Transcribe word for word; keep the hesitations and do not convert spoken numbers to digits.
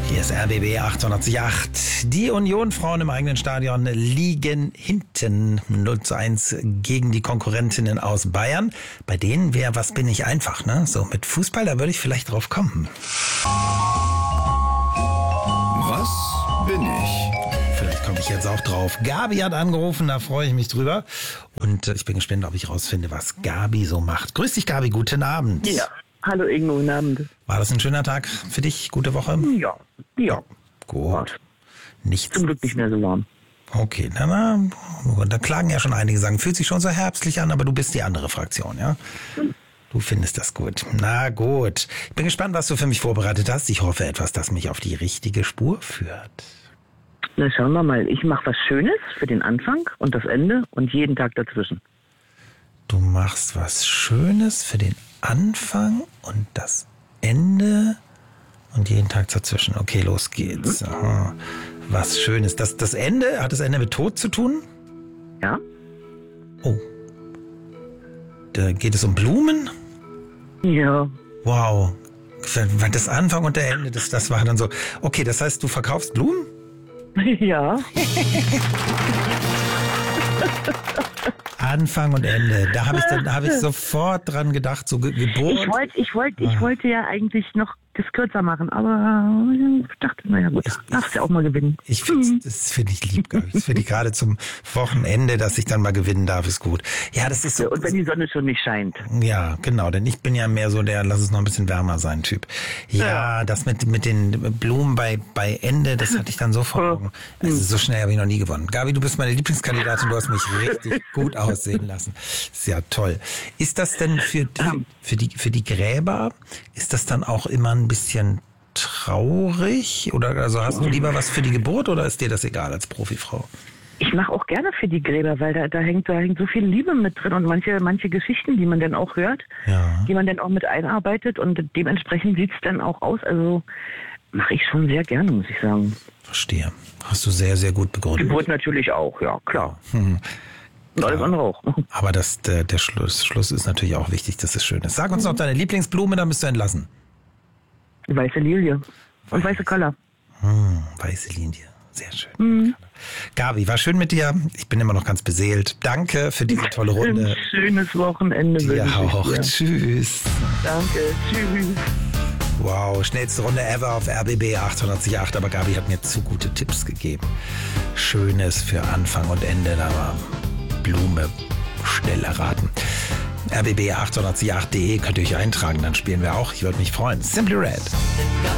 Hier ist R B B achtundachtzig Komma acht. Die Union-Frauen im eigenen Stadion liegen hinten null zu eins gegen die Konkurrentinnen aus Bayern. Bei denen wäre was bin ich einfach, ne? So mit Fußball, da würde ich vielleicht drauf kommen. Was bin ich? Vielleicht komme ich jetzt auch drauf. Gabi hat angerufen, da freue ich mich drüber. Und äh, ich bin gespannt, ob ich rausfinde, was Gabi so macht. Grüß dich, Gabi, guten Abend. Ja, hallo Ingo, guten Abend. War das ein schöner Tag für dich? Gute Woche? Ja, ja. Gut. Nichts. Zum Glück nicht mehr so warm. Okay, na, na, da klagen ja schon einige, sagen, fühlt sich schon so herbstlich an, aber du bist die andere Fraktion, ja? Du findest das gut. Na gut. Ich bin gespannt, was du für mich vorbereitet hast. Ich hoffe etwas, das mich auf die richtige Spur führt. Na, schauen wir mal. Ich mache was Schönes für den Anfang und das Ende und jeden Tag dazwischen. Du machst was Schönes für den Anfang und das Ende und jeden Tag dazwischen. Okay, los geht's. Aha. Was Schönes. Das, das Ende, hat das Ende mit Tod zu tun? Ja? Oh. Da geht es um Blumen? Ja. Wow. Das Anfang und der Ende, das, das war dann so. Okay, das heißt, du verkaufst Blumen? Ja. Anfang und Ende. Da habe ich dann, da habe ich sofort dran gedacht, so Ge- Geburt. Ich wollte, ich wollte, ich wollte ja eigentlich noch das kürzer machen, aber ich dachte, naja gut, darfst ja auch mal gewinnen. Ich finde, das finde ich lieb, Gabi. Das finde ich gerade zum Wochenende, dass ich dann mal gewinnen darf, ist gut. Ja, das ist so. Und wenn die Sonne schon nicht scheint. Ja, genau, denn ich bin ja mehr so der, lass es noch ein bisschen wärmer sein Typ. Ja, ja. das mit, mit den Blumen bei, bei Ende, das hatte ich dann so vor Augen. Also so schnell habe ich noch nie gewonnen. Gabi, du bist meine Lieblingskandidatin, du hast mich richtig gut aussehen lassen. Ist ja toll. Ist das denn für, für, die, für die Gräber, ist das dann auch immer ein bisschen traurig? Oder also hast du lieber was für die Geburt oder ist dir das egal als Profifrau? Ich mache auch gerne für die Gräber, weil da, da hängt da hängt so viel Liebe mit drin und manche manche Geschichten, die man dann auch hört, Ja. die man dann auch mit einarbeitet und dementsprechend sieht es dann auch aus. Also mache ich schon sehr gerne, muss ich sagen. Verstehe. Hast du sehr, sehr gut begründet. Geburt natürlich auch, ja, klar. Hm. Und alles andere auch. Aber das, der, der Schluss, Schluss ist natürlich auch wichtig, dass es schön ist. Sag uns noch deine Lieblingsblume, dann bist du entlassen. Weiße Lilie und weiße Color. Hm, weiße Linie. Sehr schön. Mhm. Gabi, war schön mit dir. Ich bin immer noch ganz beseelt. Danke für diese tolle Runde. Ein schönes Wochenende. Dir wünsche ich auch. dir. Tschüss. Danke. Tschüss. Wow, schnellste Runde ever auf R B B achtundachtzig Komma acht. Aber Gabi hat mir zu gute Tipps gegeben. Schönes für Anfang und Ende. Da war Blume schnell erraten. R B B achtundachtzig Komma acht punkt de könnt ihr euch eintragen, dann spielen wir auch. Ich würde mich freuen. Simply Red.